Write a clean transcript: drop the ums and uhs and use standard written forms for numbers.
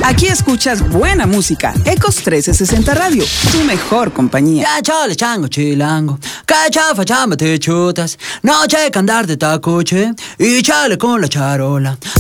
Aquí escuchas buena música. Ecos 1360 Radio, tu mejor compañía. Ya chale chango chilango, cachafa chamba te chutas, no checa andar de tacoche y chale con la charola.